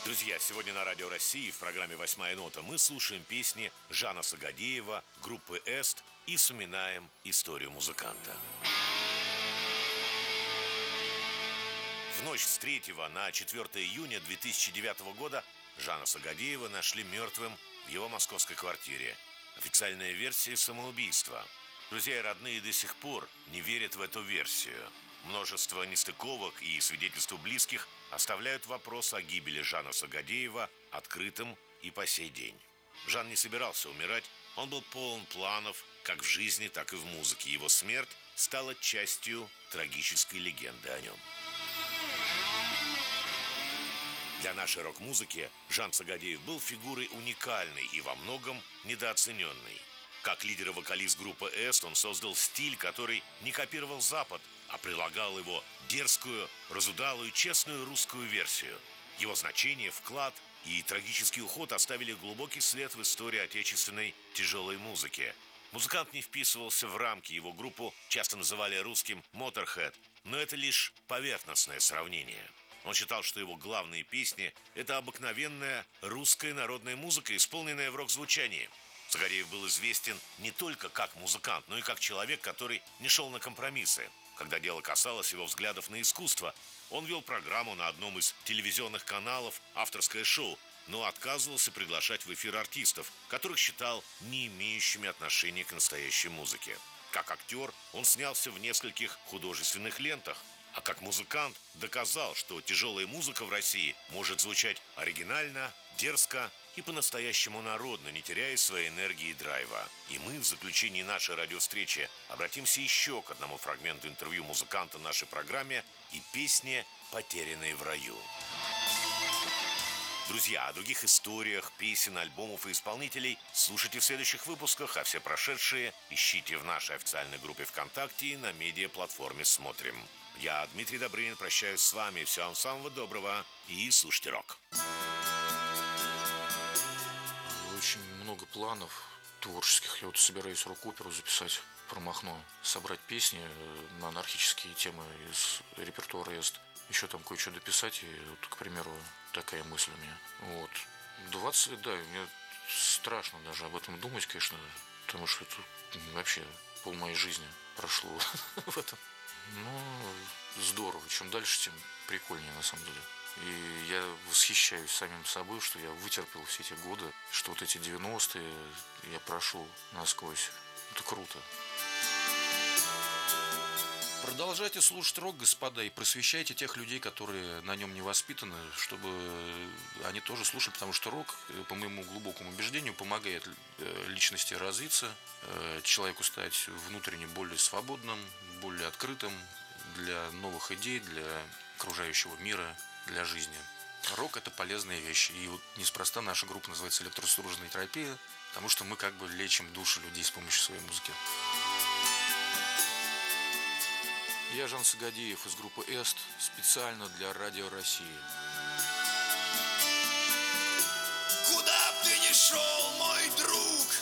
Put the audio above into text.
Друзья, сегодня на Радио России в программе «Восьмая нота» мы слушаем песни Жана Сагадеева, группы «Эст» и вспоминаем историю музыканта. В ночь с 3 на 4 июня 2009 года Жана Сагадеева нашли мертвым в его московской квартире. Официальная версия – самоубийства. Друзья и родные до сих пор не верят в эту версию. Множество нестыковок и свидетельств близких оставляют вопрос о гибели Жана Сагадеева открытым и по сей день. Жан не собирался умирать, он был полон планов как в жизни, так и в музыке. Его смерть стала частью трагической легенды о нем. Для нашей рок-музыки Жан Сагадеев был фигурой уникальной и во многом недооцененной. Как лидер и вокалист группы «Эст» он создал стиль, который не копировал Запад, а прилагал его дерзкую, разудалую, честную русскую версию. Его значение, вклад и трагический уход оставили глубокий след в истории отечественной тяжелой музыки. Музыкант не вписывался в рамки, его группу часто называли русским Motorhead, но это лишь поверхностное сравнение. Он считал, что его главные песни – это обыкновенная русская народная музыка, исполненная в рок-звучании. Сагадеев был известен не только как музыкант, но и как человек, который не шел на компромиссы. Когда дело касалось его взглядов на искусство, он вел программу на одном из телевизионных каналов «Авторское шоу», но отказывался приглашать в эфир артистов, которых считал не имеющими отношения к настоящей музыке. Как актер он снялся в нескольких художественных лентах, а как музыкант доказал, что тяжелая музыка в России может звучать оригинально, дерзко и по-настоящему народно, не теряя своей энергии и драйва. И мы в заключении нашей радиовстречи обратимся еще к одному фрагменту интервью музыканта в нашей программе и песне «Потерянные в раю». Друзья, о других историях, песен, альбомов и исполнителей слушайте в следующих выпусках, а все прошедшие ищите в нашей официальной группе ВКонтакте и на медиаплатформе «Смотрим». Я, Дмитрий Добрынин, прощаюсь с вами. Всего вам самого доброго и слушайте рок. Очень много планов творческих. Я вот собираюсь рок-оперу записать про Махно, собрать песни на анархические темы из репертуара «Эст». Еще там кое-что дописать, и вот, к примеру, такая мысль у меня. Вот. 20 лет, да, мне страшно даже об этом думать, конечно, потому что это вообще пол моей жизни прошло в этом. Ну, здорово. Чем дальше, тем прикольнее, на самом деле. И я восхищаюсь самим собой, что я вытерпел все эти годы, что вот эти 90-е я прошел насквозь. Это круто. Продолжайте слушать рок, господа, и просвещайте тех людей, которые на нем не воспитаны, чтобы они тоже слушали, потому что рок, по моему глубокому убеждению, помогает личности развиться, человеку стать внутренне более свободным, более открытым для новых идей, для окружающего мира, для жизни. Рок – это полезная вещь, и вот неспроста наша группа называется «Электростружная терапия», потому что мы как бы лечим души людей с помощью своей музыки. Я Жан Сагадеев из группы «Эст» специально для Радио России. Куда б ты ни шел, мой друг,